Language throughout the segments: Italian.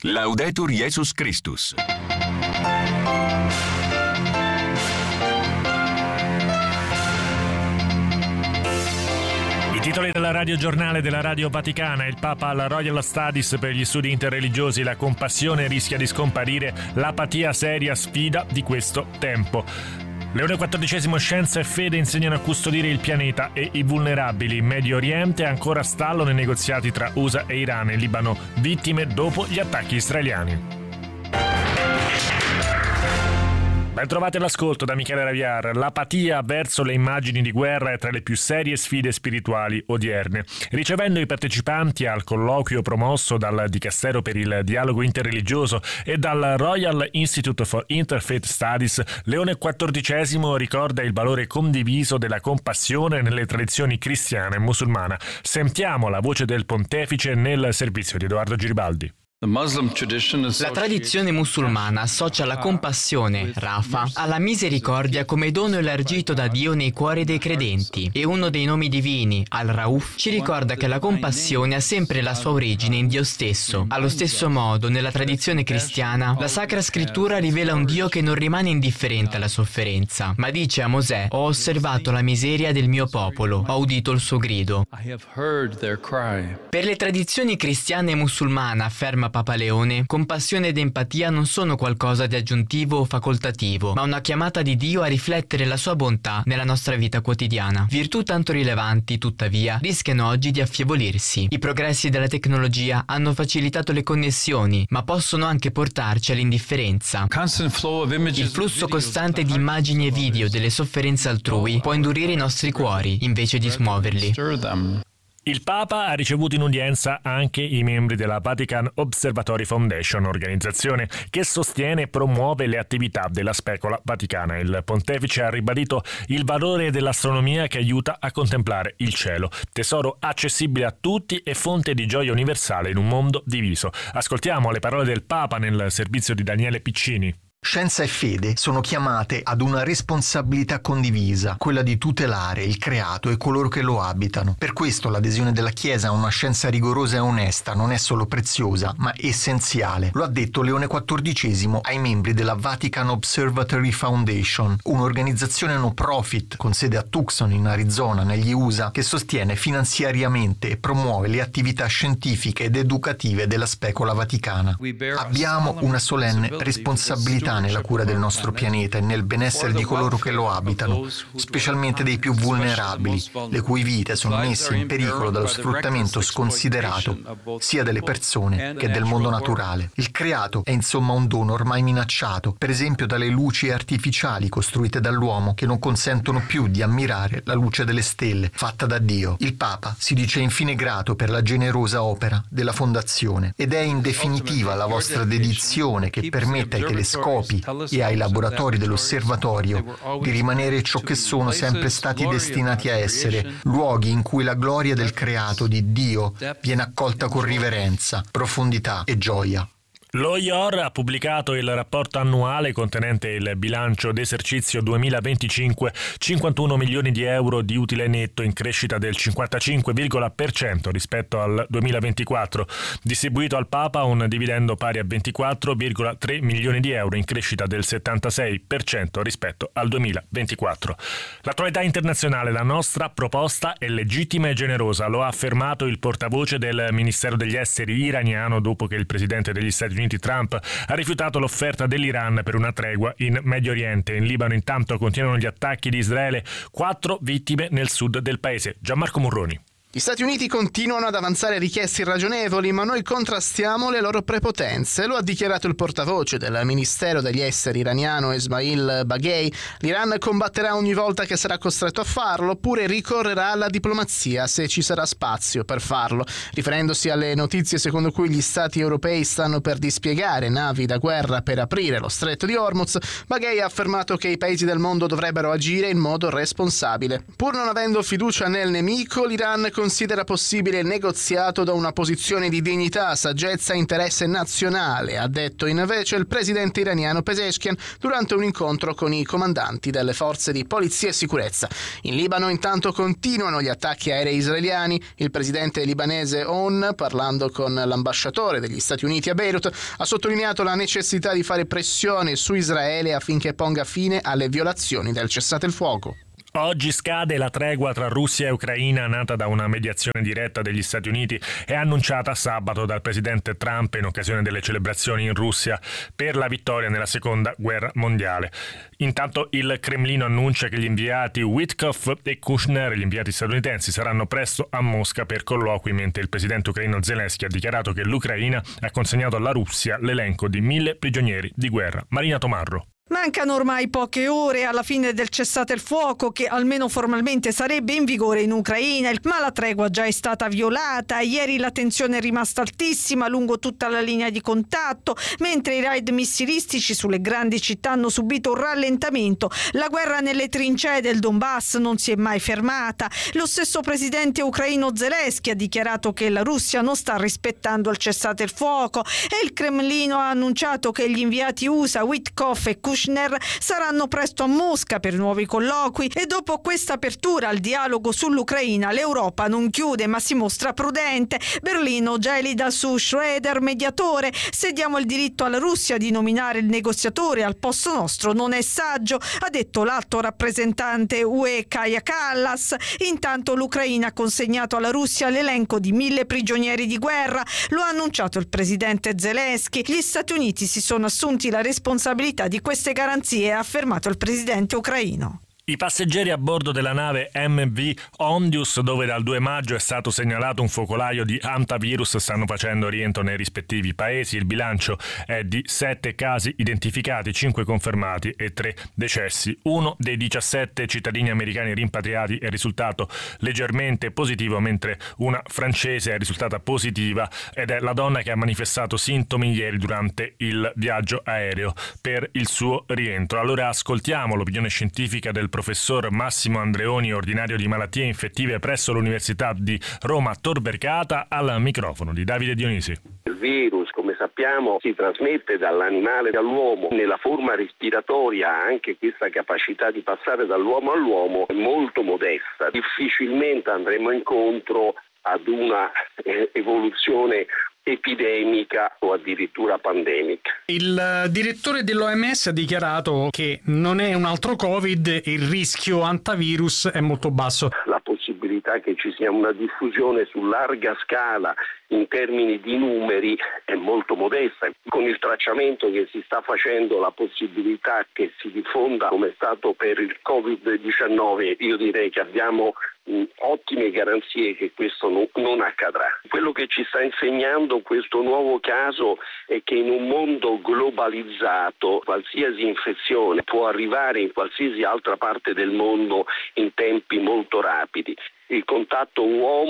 Laudetur Jesus Christus. I titoli della Radio Giornale della Radio Vaticana: il Papa alla Royal Studies per gli studi interreligiosi, la compassione rischia di scomparire, l'apatia seria sfida di questo tempo. Leone XIV, scienza e fede insegnano a custodire il pianeta e i vulnerabili. In Medio Oriente ancora stallo nei negoziati tra USA e Iran e Libano, vittime dopo gli attacchi israeliani. Ben trovati all'ascolto da Michele Raviar. L'apatia verso le immagini di guerra è tra le più serie sfide spirituali odierne. Ricevendo i partecipanti al colloquio promosso dal Dicastero per il dialogo interreligioso e dal Royal Institute for Interfaith Studies, Leone XIV ricorda il valore condiviso della compassione nelle tradizioni cristiana e musulmana. Sentiamo la voce del pontefice nel servizio di Edoardo Giribaldi. La tradizione musulmana associa la compassione, Rafa, alla misericordia come dono elargito da Dio nei cuori dei credenti, e uno dei nomi divini, Al-Rauf, ci ricorda che la compassione ha sempre la sua origine in Dio stesso. Allo stesso modo, nella tradizione cristiana, la Sacra Scrittura rivela un Dio che non rimane indifferente alla sofferenza, ma dice a Mosè: «Ho osservato la miseria del mio popolo, ho udito il suo grido». Per le tradizioni cristiane e musulmana, afferma Papa Leone, compassione ed empatia non sono qualcosa di aggiuntivo o facoltativo, ma una chiamata di Dio a riflettere la sua bontà nella nostra vita quotidiana. Virtù tanto rilevanti, tuttavia, rischiano oggi di affievolirsi. I progressi della tecnologia hanno facilitato le connessioni, ma possono anche portarci all'indifferenza. Il flusso costante di immagini e video delle sofferenze altrui può indurire i nostri cuori, invece di smuoverli. Il Papa ha ricevuto in udienza anche i membri della Vatican Observatory Foundation, organizzazione che sostiene e promuove le attività della Specola Vaticana. Il pontefice ha ribadito il valore dell'astronomia che aiuta a contemplare il cielo, tesoro accessibile a tutti e fonte di gioia universale in un mondo diviso. Ascoltiamo le parole del Papa nel servizio di Daniele Piccini. Scienza e fede sono chiamate ad una responsabilità condivisa, quella di tutelare il creato e coloro che lo abitano. Per questo l'adesione della Chiesa a una scienza rigorosa e onesta non è solo preziosa, ma essenziale. Lo ha detto Leone XIV ai membri della Vatican Observatory Foundation, un'organizzazione no profit con sede a Tucson, in Arizona, negli USA, che sostiene finanziariamente e promuove le attività scientifiche ed educative della Specola Vaticana. Abbiamo una solenne responsabilità nella cura del nostro pianeta e nel benessere di coloro che lo abitano, specialmente dei più vulnerabili, le cui vite sono messe in pericolo dallo sfruttamento sconsiderato sia delle persone che del mondo naturale. Il creato è insomma un dono ormai minacciato, per esempio dalle luci artificiali costruite dall'uomo che non consentono più di ammirare la luce delle stelle fatta da Dio. Il Papa si dice infine grato per la generosa opera della Fondazione ed è in definitiva la vostra dedizione che permette ai telescopi e ai laboratori dell'osservatorio di rimanere ciò che sono sempre stati destinati a essere, luoghi in cui la gloria del creato di Dio viene accolta con riverenza, profondità e gioia. Lo IOR ha pubblicato il rapporto annuale contenente il bilancio d'esercizio 2025, 51 milioni di euro di utile netto in crescita del 55,% rispetto al 2024, distribuito al Papa un dividendo pari a 24,3 milioni di euro in crescita del 76% rispetto al 2024. L'attualità internazionale: la nostra proposta è legittima e generosa, lo ha affermato il portavoce del Ministero degli Esteri iraniano dopo che il presidente degli Stati Uniti Trump ha rifiutato l'offerta dell'Iran per una tregua in Medio Oriente. In Libano intanto continuano gli attacchi di Israele, 4 vittime nel sud del paese. Gianmarco Murroni. Gli Stati Uniti continuano ad avanzare richieste irragionevoli, ma noi contrastiamo le loro prepotenze. Lo ha dichiarato il portavoce del Ministero degli Esteri iraniano Esmail Baghei. L'Iran combatterà ogni volta che sarà costretto a farlo, oppure ricorrerà alla diplomazia se ci sarà spazio per farlo. Riferendosi alle notizie secondo cui gli Stati europei stanno per dispiegare navi da guerra per aprire lo stretto di Hormuz, Baghei ha affermato che i paesi del mondo dovrebbero agire in modo responsabile. Pur non avendo fiducia nel nemico, l'Iran considera possibile il negoziato da una posizione di dignità, saggezza e interesse nazionale, ha detto invece il presidente iraniano Pezeshkian durante un incontro con i comandanti delle forze di polizia e sicurezza. In Libano intanto continuano gli attacchi aerei israeliani. Il presidente libanese On, parlando con l'ambasciatore degli Stati Uniti a Beirut, ha sottolineato la necessità di fare pressione su Israele affinché ponga fine alle violazioni del cessate il fuoco. Oggi scade la tregua tra Russia e Ucraina nata da una mediazione diretta degli Stati Uniti e annunciata sabato dal presidente Trump in occasione delle celebrazioni in Russia per la vittoria nella seconda guerra mondiale. Intanto il Cremlino annuncia che gli inviati Witkoff e Kushner, gli inviati statunitensi, saranno presto a Mosca per colloqui, mentre il presidente ucraino Zelensky ha dichiarato che l'Ucraina ha consegnato alla Russia l'elenco di 1.000 prigionieri di guerra. Marina Tomarro. Mancano ormai poche ore alla fine del cessate il fuoco che almeno formalmente sarebbe in vigore in Ucraina, ma la tregua già è stata violata. Ieri la tensione è rimasta altissima lungo tutta la linea di contatto, mentre i raid missilistici sulle grandi città hanno subito un rallentamento. La guerra nelle trincee del Donbass non si è mai fermata. Lo stesso presidente ucraino Zelensky ha dichiarato che la Russia non sta rispettando il cessate il fuoco e il Cremlino ha annunciato che gli inviati USA Witkoff e Kushner saranno presto a Mosca per nuovi colloqui. E dopo questa apertura al dialogo sull'Ucraina, l'Europa non chiude ma si mostra prudente. Berlino gelida su Schroeder mediatore. Se diamo il diritto alla Russia di nominare il negoziatore al posto nostro non è saggio, ha detto l'alto rappresentante UE Kaja Kallas. Intanto l'Ucraina ha consegnato alla Russia l'elenco di 1.000 prigionieri di guerra. Lo ha annunciato il presidente Zelensky. Gli Stati Uniti si sono assunti la responsabilità di queste garanzie, ha affermato il presidente ucraino. I passeggeri a bordo della nave MV Ondius, dove dal 2 maggio è stato segnalato un focolaio di hantavirus, stanno facendo rientro nei rispettivi paesi. Il bilancio è di 7 casi identificati, 5 confermati e 3 decessi. Uno dei 17 cittadini americani rimpatriati è risultato leggermente positivo, mentre una francese è risultata positiva ed è la donna che ha manifestato sintomi ieri durante il viaggio aereo per il suo rientro. Allora ascoltiamo l'opinione scientifica del professor Massimo Andreoni, ordinario di malattie infettive presso l'Università di Roma Tor Vergata, al microfono di Davide Dionisi. Il virus, come sappiamo, si trasmette dall'animale all'uomo. Nella forma respiratoria ha anche questa capacità di passare dall'uomo all'uomo è molto modesta. Difficilmente andremo incontro ad una evoluzione epidemica o addirittura pandemica. Il direttore dell'OMS ha dichiarato che non è un altro Covid, il rischio antivirus è molto basso. La possibilità che ci sia una diffusione su larga scala in termini di numeri è molto modesta. Con il tracciamento che si sta facendo, la possibilità che si diffonda come è stato per il Covid-19, io direi che abbiamo ottime garanzie che questo non accadrà. Quello che ci sta insegnando questo nuovo caso è che in un mondo globalizzato qualsiasi infezione può arrivare in qualsiasi altra parte del mondo in tempi molto rapidi. Il contatto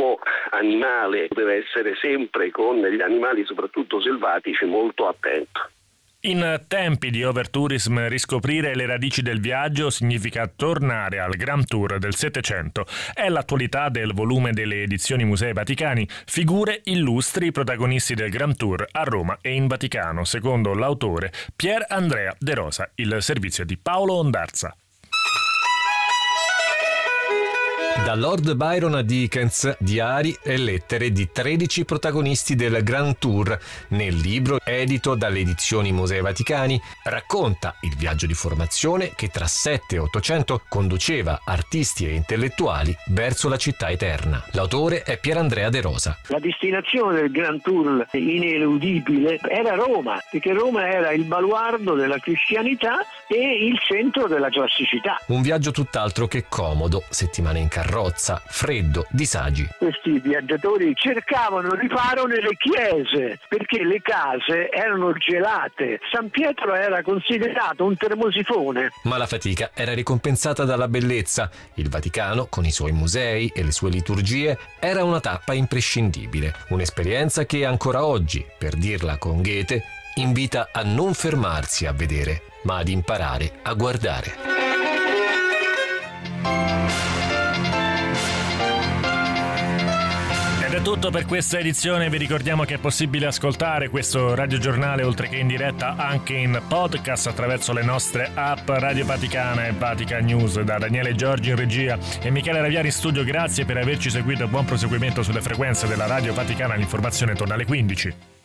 uomo-animale deve essere sempre con gli animali, soprattutto selvatici, molto attento. In tempi di overtourism, riscoprire le radici del viaggio significa tornare al Grand Tour del Settecento. È l'attualità del volume delle edizioni Musei Vaticani, figure illustri protagonisti del Grand Tour a Roma e in Vaticano, secondo l'autore Pier Andrea De Rosa, il servizio di Paolo Ondarza. Da Lord Byron a Dickens, diari e lettere di 13 protagonisti del Grand Tour, nel libro edito dalle edizioni Musei Vaticani, racconta il viaggio di formazione che tra 7 e 800 conduceva artisti e intellettuali verso la città eterna. L'autore è Pier Andrea De Rosa. La destinazione del Grand Tour ineludibile era Roma, perché Roma era il baluardo della cristianità e il centro della classicità. Un viaggio tutt'altro che comodo, settimane in carrozza, freddo, disagi. Questi viaggiatori cercavano riparo nelle chiese perché le case erano gelate. San Pietro era considerato un termosifone. Ma la fatica era ricompensata dalla bellezza. Il Vaticano, con i suoi musei e le sue liturgie, era una tappa imprescindibile. Un'esperienza che ancora oggi, per dirla con Goethe, invita a non fermarsi a vedere, ma ad imparare a guardare. tutto per questa edizione, vi ricordiamo che è possibile ascoltare questo radiogiornale oltre che in diretta anche in podcast attraverso le nostre app Radio Vaticana e Vatican News. Da Daniele Giorgi in regia e Michele Raviari in studio, grazie per averci seguito e buon proseguimento sulle frequenze della Radio Vaticana. L'informazione torna alle 15.